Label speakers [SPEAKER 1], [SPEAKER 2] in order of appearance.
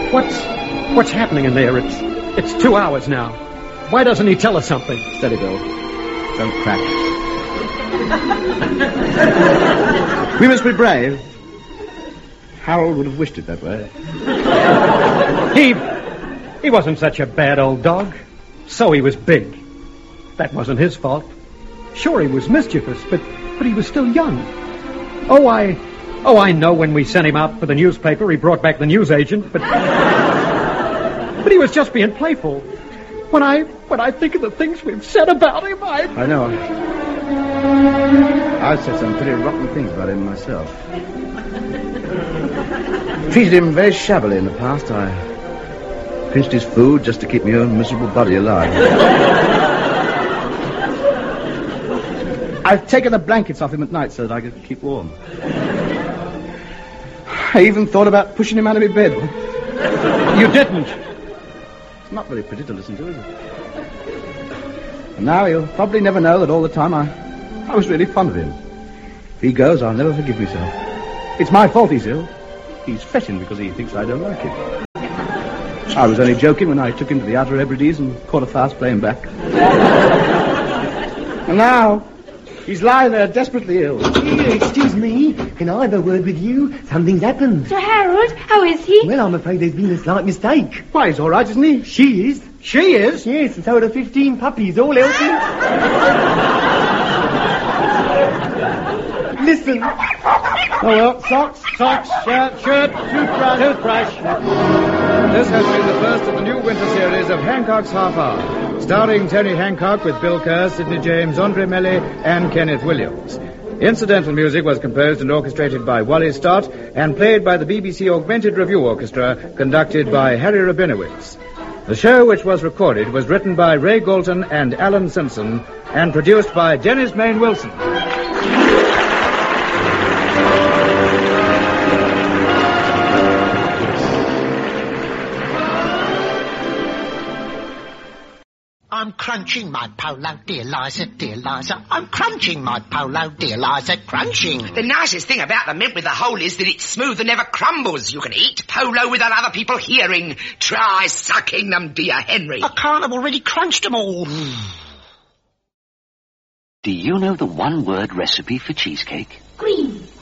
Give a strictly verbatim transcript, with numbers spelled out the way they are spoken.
[SPEAKER 1] What's what's happening in there? It's it's two hours now. Why doesn't he tell us something?
[SPEAKER 2] Steady, Bill. Don't crack. We must be brave. Harold would have wished it that way.
[SPEAKER 1] He he wasn't such a bad old dog. So he was big. That wasn't his fault. Sure, he was mischievous, but but he was still young. Oh, I oh I know when we sent him out for the newspaper, he brought back the newsagent, but but he was just being playful. When I when I think of the things we've said about him, I
[SPEAKER 2] I know. I've said some pretty rotten things about him myself. Treated him very shabbily in the past. I pinched his food just to keep my own miserable body alive. I've taken the blankets off him at night so that I could keep warm. I even thought about pushing him out of my bed.
[SPEAKER 1] You didn't.
[SPEAKER 2] It's not very pretty to listen to, is it? And now he'll probably never know that all the time I, I was really fond of him. If he goes, I'll never forgive myself. It's my fault he's ill. He's fretting because he thinks I don't like him. I was only joking when I took him to the Outer Hebrides and caught a fast plane back. And now, he's lying there desperately ill.
[SPEAKER 3] Excuse me, can I have a word with you? Something's happened.
[SPEAKER 4] Sir Harold, how is he?
[SPEAKER 3] Well, I'm afraid there's been a slight mistake.
[SPEAKER 2] Why, he's all right, isn't he?
[SPEAKER 3] She is.
[SPEAKER 2] She is?
[SPEAKER 3] Yes, and so are the fifteen puppies, all healthy. Listen.
[SPEAKER 2] Oh, well, socks, socks, shirt, shirt, toothbrush, toothbrush.
[SPEAKER 5] This has been the first of the new winter series of Hancock's Half Hour, starring Tony Hancock with Bill Kerr, Sidney James, Andre Melly, and Kenneth Williams. Incidental music was composed and orchestrated by Wally Stott and played by the B B C Augmented Review Orchestra, conducted by Harry Rabinowitz. The show, which was recorded, was written by Ray Galton and Alan Simpson and produced by Dennis Main Wilson.
[SPEAKER 6] I'm crunching my polo, dear Liza, dear Liza. I'm crunching my polo, dear Liza, crunching.
[SPEAKER 7] The nicest thing about the mint with the hole is that it's smooth and never crumbles. You can eat polo without other people hearing. Try sucking them, dear Henry.
[SPEAKER 6] I can't, I've already crunched them all.
[SPEAKER 8] Do you know the one-word recipe for cheesecake?
[SPEAKER 4] Green.